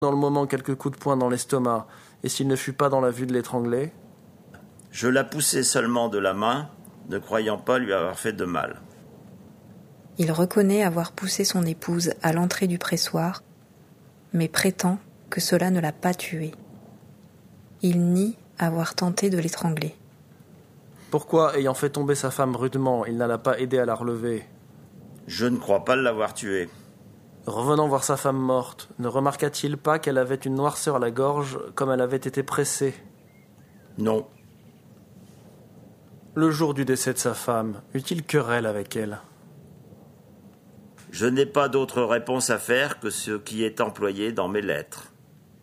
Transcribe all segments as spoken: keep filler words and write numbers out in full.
Dans le moment, quelques coups de poing dans l'estomac, et s'il ne fut pas dans la vue de l'étrangler. Je la poussai seulement de la main, ne croyant pas lui avoir fait de mal. Il reconnaît avoir poussé son épouse à l'entrée du pressoir, mais prétend que cela ne l'a pas tuée. Il nie avoir tenté de l'étrangler. Pourquoi, ayant fait tomber sa femme rudement, il n'alla pas aider à la relever? Je ne crois pas l'avoir tuée. Revenant voir sa femme morte, ne remarqua-t-il pas qu'elle avait une noirceur à la gorge, comme elle avait été pressée? Non. Le jour du décès de sa femme, eut-il querelle avec elle? Je n'ai pas d'autre réponse à faire que ce qui est employé dans mes lettres.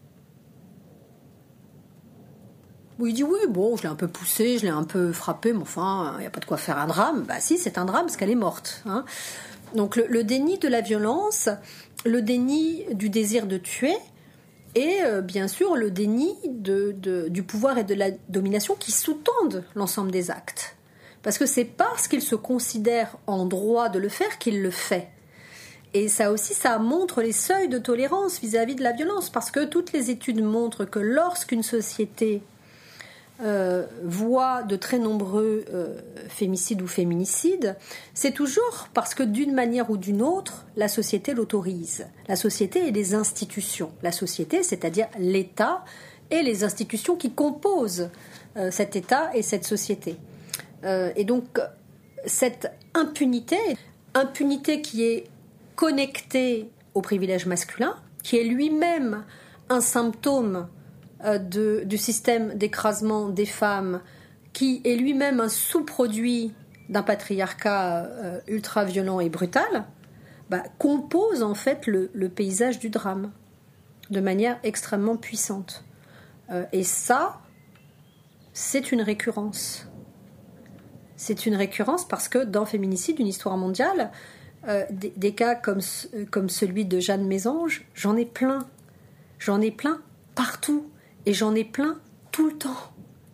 Oui, il dit oui, bon, je l'ai un peu poussé, je l'ai un peu frappé, mais enfin, il n'y a pas de quoi faire un drame. Bah si, c'est un drame parce qu'elle est morte. Hein. Donc le, le déni de la violence, le déni du désir de tuer, et euh, bien sûr le déni de, de, du pouvoir et de la domination qui sous-tendent l'ensemble des actes. Parce que c'est parce qu'il se considère en droit de le faire qu'il le fait. Et ça aussi, ça montre les seuils de tolérance vis-à-vis de la violence, parce que toutes les études montrent que lorsqu'une société euh, voit de très nombreux euh, fémicides ou féminicides, c'est toujours parce que d'une manière ou d'une autre, la société l'autorise. La société et les institutions. La société, c'est-à-dire l'État et les institutions qui composent euh, cet État et cette société. Euh, et donc, cette impunité, impunité qui est connectée au privilège masculin, qui est lui-même un symptôme euh, de, du système d'écrasement des femmes, qui est lui-même un sous-produit d'un patriarcat euh, ultra-violent et brutal, bah, compose en fait le, le paysage du drame de manière extrêmement puissante. Euh, et ça, c'est une récurrence. C'est une récurrence parce que dans Féminicide, une histoire mondiale, euh, des, des cas comme, comme celui de Jeanne Mésange, j'en ai plein. J'en ai plein partout. Et j'en ai plein tout le temps.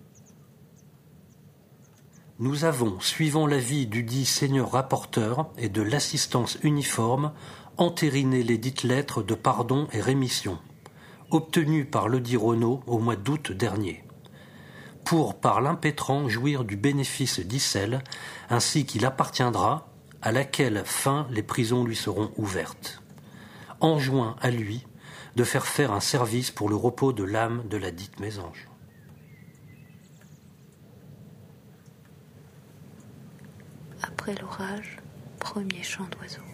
Nous avons, suivant l'avis du dit seigneur rapporteur et de l'assistance uniforme, entériné les dites lettres de pardon et rémission, obtenues par le dit Renaud au mois d'août dernier, pour par l'impétrant jouir du bénéfice d'Issel, ainsi qu'il appartiendra, à laquelle fin les prisons lui seront ouvertes. Enjoint à lui de faire faire un service pour le repos de l'âme de la dite Mésange. Après l'orage, premier chant d'oiseau.